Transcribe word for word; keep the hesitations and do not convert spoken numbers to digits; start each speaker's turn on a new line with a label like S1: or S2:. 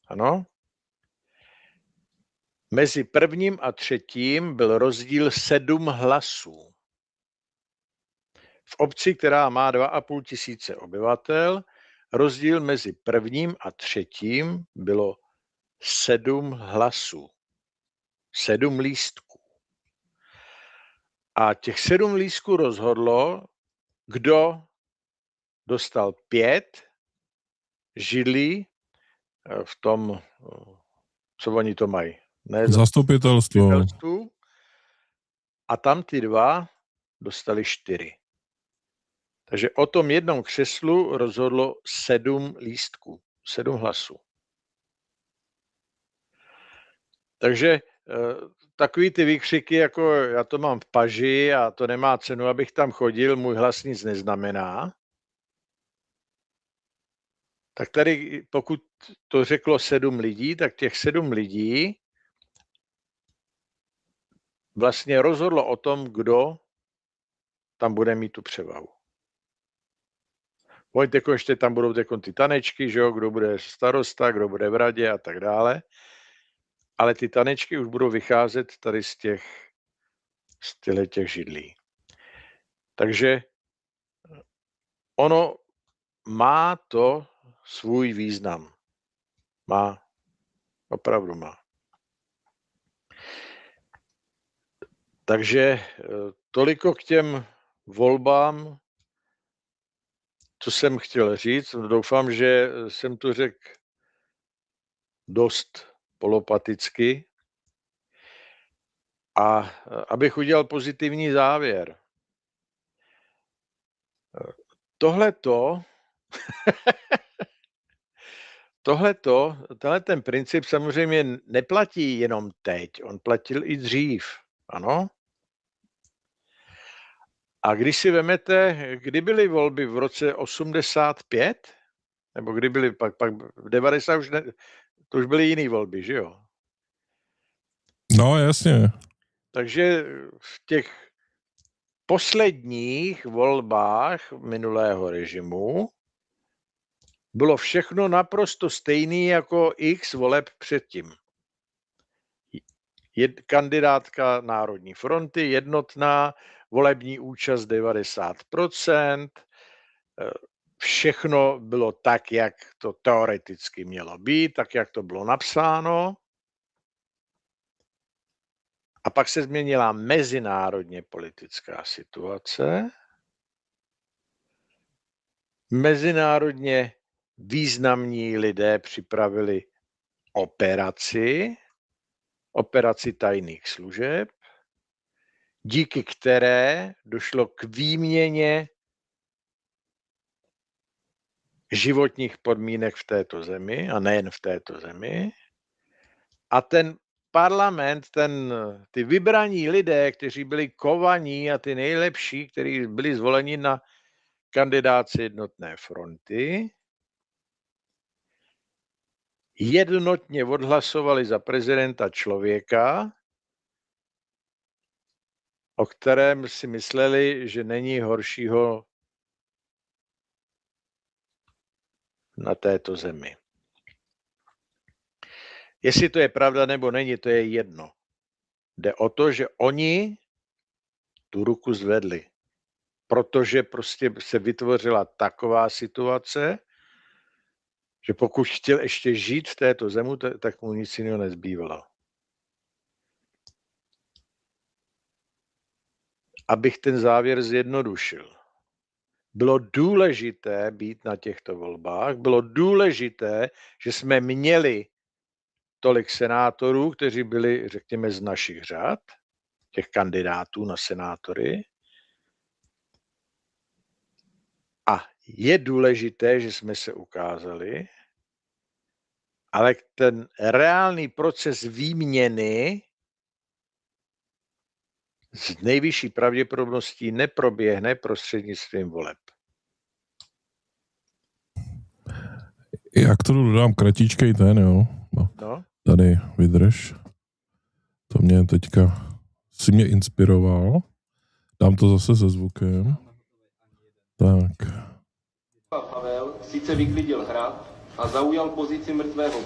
S1: Ano? Mezi prvním a třetím byl rozdíl sedm hlasů. V obci, která má dva a půl tisíce obyvatel, rozdíl mezi prvním a třetím bylo sedm hlasů. Sedm lístků. A těch sedm lístků rozhodlo, kdo dostal pět židlí v tom, co oni to mají. Ne,
S2: Zastupitelstvo.
S1: zastupitelstvu. A tam ty dva dostali čtyři. Takže o tom jednom křeslu rozhodlo sedm lístků, sedm hlasů. Takže takový ty výkřiky, jako já to mám v paži a to nemá cenu, abych tam chodil, můj hlas nic neznamená. Tak tady, pokud to řeklo sedm lidí, tak těch sedm lidí vlastně rozhodlo o tom, kdo tam bude mít tu převahu. Oni teko, ještě tam budou teko ty tanečky, že jo, kdo bude starosta, kdo bude v radě a tak dále. Ale ty tanečky už budou vycházet tady z těch, z těch židlí. Takže ono má to svůj význam. Má. Opravdu má. Takže toliko k těm volbám, co jsem chtěl říct. Doufám, že jsem to řekl dost polopaticky. A abych udělal pozitivní závěr. Tohleto, tohleto, tenhle ten princip samozřejmě neplatí jenom teď, on platil i dřív, ano? A když si vemete, kdy byly volby v roce osmdesát pět, nebo kdy byly pak, pak v devadesátých už ne, to už byly jiný volby, že jo?
S2: No, jasně.
S1: Takže v těch posledních volbách minulého režimu bylo všechno naprosto stejné jako x voleb předtím. Jed, kandidátka Národní fronty, jednotná, volební účast devadesát procent, všechno bylo tak, jak to teoreticky mělo být, tak, jak to bylo napsáno. A pak se změnila mezinárodně politická situace. Mezinárodně významní lidé připravili operaci, operaci tajných služeb, díky které došlo k výměně životních podmínek v této zemi, a nejen v této zemi. A ten parlament, ten, ty vybraní lidé, kteří byli kovaní a ty nejlepší, kteří byli zvoleni na kandidáci jednotné fronty, jednotně odhlasovali za prezidenta člověka, o kterém si mysleli, že není horšího na této zemi. Jestli to je pravda nebo není, to je jedno. Jde o to, že oni tu ruku zvedli, protože prostě se vytvořila taková situace, že pokud chtěl ještě žít v této zemi, tak mu nic jiného nezbývalo. Abych ten závěr zjednodušil. Bylo důležité být na těchto volbách, bylo důležité, že jsme měli tolik senátorů, kteří byli, řekněme, z našich řad, těch kandidátů na senátory. A je důležité, že jsme se ukázali, ale ten reálný proces výměny s nejvyšší pravděpodobností neproběhne prostřednictvím voleb.
S2: Jak to dodám kratičkej ten, jo? No.
S1: No.
S2: Tady, vydrž. To mě teďka, si mě inspiroval. Dám to zase se zvukem. Tak.
S3: Havel sice vyklidil hrad a zaujal pozici mrtvého